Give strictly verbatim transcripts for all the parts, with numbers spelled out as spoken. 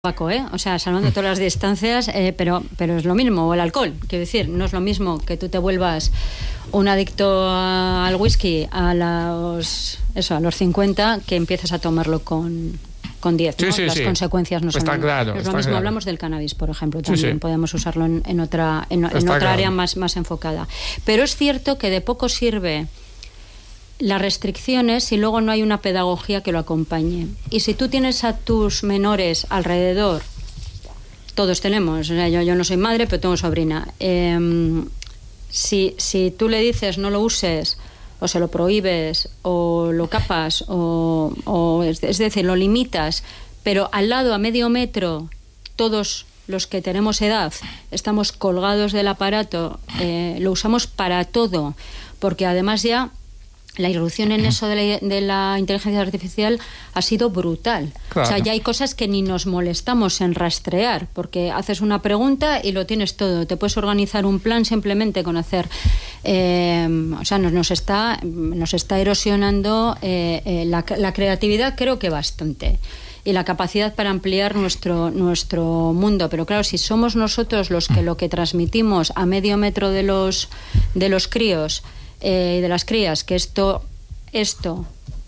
tabaco, ¿eh? O sea, salvando todas las distancias, eh, pero, pero es lo mismo, o el alcohol, quiero decir, no es lo mismo que tú te vuelvas un adicto a, al whisky a los, eso, a los cincuenta, que empiezas a tomarlo con, con diez, ¿no? Sí, sí, las sí. consecuencias no está son claro, es está lo mismo. Claro. Hablamos del cannabis, por ejemplo, también sí, sí. podemos usarlo en, en otra, en, en otra claro. área más, más enfocada. Pero es cierto que de poco sirve las restricciones si luego no hay una pedagogía que lo acompañe. Y si tú tienes a tus menores alrededor, todos tenemos, o sea, yo, yo no soy madre, pero tengo sobrina, eh, si, si tú le dices no lo uses, o se lo prohíbes, o lo capas, o, o es, es decir, lo limitas, pero al lado, a medio metro, todos los que tenemos edad estamos colgados del aparato, eh, lo usamos para todo, porque además ya la irrupción en eso de la, de la inteligencia artificial ha sido brutal. Claro. O sea, ya hay cosas que ni nos molestamos en rastrear, porque haces una pregunta y lo tienes todo. Te puedes organizar un plan simplemente con hacer... Eh, o sea, nos, nos, está, nos está erosionando eh, eh, la, la creatividad, creo que bastante, y la capacidad para ampliar nuestro, nuestro mundo. Pero claro, si somos nosotros los que lo que transmitimos a medio metro de los, de los críos... Eh, de las crías, que esto, esto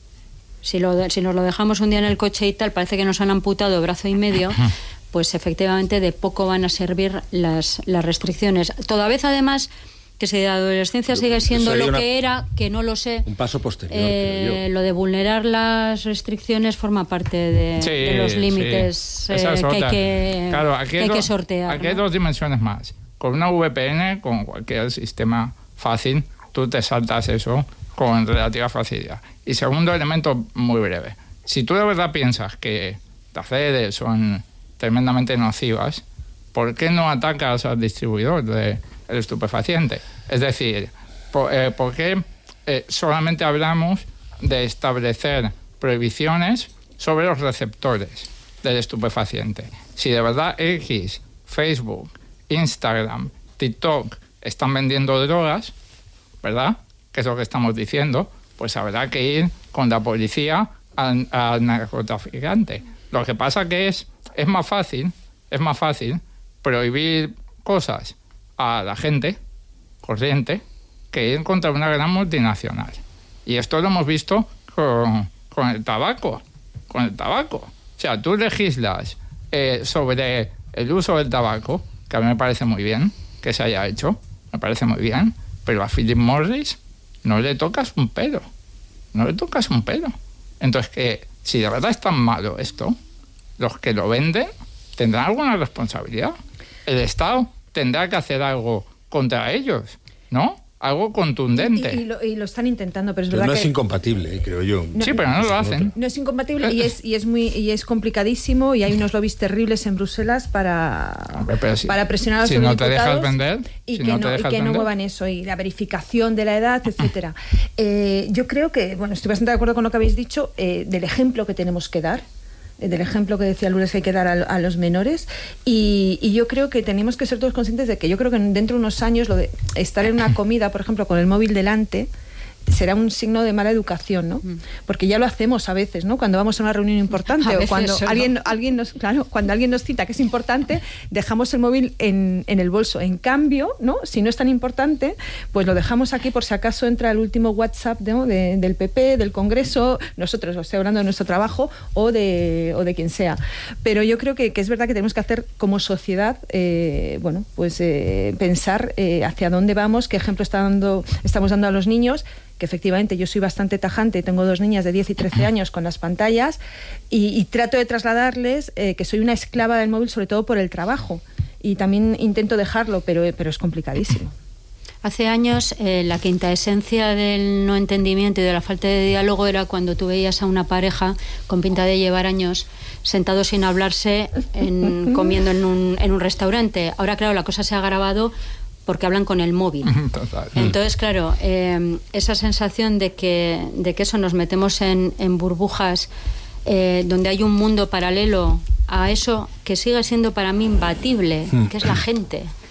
si, lo, si nos lo dejamos un día en el coche y tal, parece que nos han amputado brazo y medio, pues efectivamente de poco van a servir las, las restricciones. Toda vez además que si la adolescencia sigue siendo lo una, que era, que no lo sé, un paso posterior, eh, creo yo. Lo de vulnerar las restricciones forma parte de, sí, de los límites sí. eh, es que, hay que, claro, aquí que hay do, que sortear. Aquí ¿no? hay dos dimensiones más. Con una V P N, con cualquier sistema fácil, tú te saltas eso con relativa facilidad. Y segundo elemento muy breve. Si tú de verdad piensas que las redes son tremendamente nocivas, ¿por qué no atacas al distribuidor del estupefaciente? Es decir, ¿por, eh, ¿por qué eh, solamente hablamos de establecer prohibiciones sobre los receptores del estupefaciente? Si de verdad X, Facebook, Instagram, TikTok están vendiendo drogas, ¿verdad? Que es lo que estamos diciendo, pues habrá que ir con la policía al, al narcotraficante. Lo que pasa que es, es más fácil, es más fácil prohibir cosas a la gente corriente que ir contra una gran multinacional. Y esto lo hemos visto con, con el tabaco, con el tabaco. O sea, tú legislas eh, sobre el uso del tabaco, que a mí me parece muy bien que se haya hecho, me parece muy bien, pero a Philip Morris no le tocas un pelo. No le tocas un pelo. Entonces, que si de verdad es tan malo esto, los que lo venden tendrán alguna responsabilidad. El Estado tendrá que hacer algo contra ellos, ¿no? Algo contundente. Y, y, lo, y lo están intentando, pero es pero verdad no que... es incompatible, creo yo. No, sí, pero no lo hacen. No es incompatible y es, y es muy y es complicadísimo, y hay unos lobbies terribles en Bruselas para, Hombre, si, para presionar a los si no te dejas vender y si que no, no, te dejas y que no vender. muevan eso, y la verificación de la edad, etcétera. eh, yo creo que, bueno, estoy bastante de acuerdo con lo que habéis dicho, eh, del ejemplo que tenemos que dar, del ejemplo que decía Lourdes que hay que dar a, a los menores, y, y yo creo que tenemos que ser todos conscientes de que yo creo que dentro de unos años lo de estar en una comida, por ejemplo, con el móvil delante, será un signo de mala educación, ¿no? Porque ya lo hacemos a veces, ¿no? Cuando vamos a una reunión importante o cuando solo. alguien, alguien nos, claro, cuando alguien nos cita que es importante, dejamos el móvil en, en el bolso. En cambio, ¿no? Si no es tan importante, pues lo dejamos aquí por si acaso entra el último WhatsApp, ¿no? de, del P P, del Congreso, nosotros, os estoy hablando de nuestro trabajo o de, o de quien sea. Pero yo creo que, que es verdad que tenemos que hacer como sociedad, eh, bueno, pues eh, pensar eh, hacia dónde vamos, qué ejemplo está dando, estamos dando a los niños, que efectivamente yo soy bastante tajante, tengo dos niñas de diez y trece años con las pantallas, y, y trato de trasladarles eh, que soy una esclava del móvil, sobre todo por el trabajo, y también intento dejarlo, pero, pero es complicadísimo. Hace años eh, la quinta esencia del no entendimiento y de la falta de diálogo era cuando tú veías a una pareja con pinta de llevar años sentados sin hablarse, en, comiendo en un, en un restaurante. Ahora, claro, la cosa se ha agravado porque hablan con el móvil. Total. Entonces, claro, eh, esa sensación de que, de que eso nos metemos en, en burbujas eh, donde hay un mundo paralelo a eso que sigue siendo para mí imbatible, que es la gente.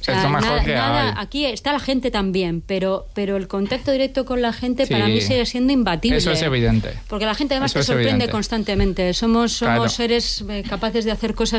O sea, es lo mejor nada, que nada, hay. aquí está la gente también, pero, pero el contacto directo con la gente Sí, para mí sigue siendo imbatible. Eso es evidente. Porque la gente además Eso te es sorprende evidente. constantemente. Somos, somos Claro. seres eh, capaces de hacer cosas